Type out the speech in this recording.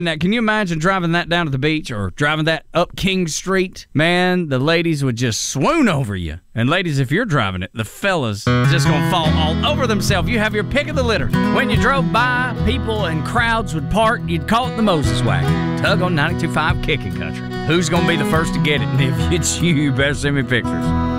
Now, can you imagine driving that down to the beach or driving that up King Street? Man, the ladies would just swoon over you. And ladies, if you're driving it, the fellas just gonna fall all over themselves. You have your pick of the litter. When you drove by, people and crowds would part. You'd call it the Moses wagon. Tug on 92.5 Kicking Country. Who's gonna be the first to get it? And if it's you, you better send me pictures.